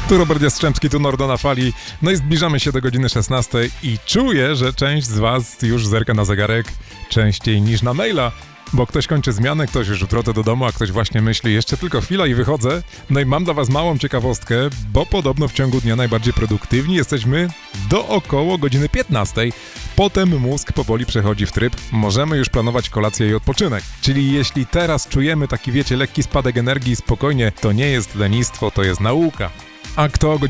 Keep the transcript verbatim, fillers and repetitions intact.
Tu Robert Jastrzębski, tu Nordo na fali. No i zbliżamy się do godziny szesnastej i czuję, że część z was już zerka na zegarek częściej niż na maila, bo ktoś kończy zmianę, ktoś już w drodze do domu, a ktoś właśnie myśli, jeszcze tylko chwila i wychodzę. No i mam dla was małą ciekawostkę, bo podobno w ciągu dnia najbardziej produktywni jesteśmy do około godziny piętnastej. Potem mózg powoli przechodzi w tryb, możemy już planować kolację i odpoczynek. Czyli jeśli teraz czujemy taki, wiecie, lekki spadek energii, spokojnie, to nie jest lenistwo, to jest nauka. A kto o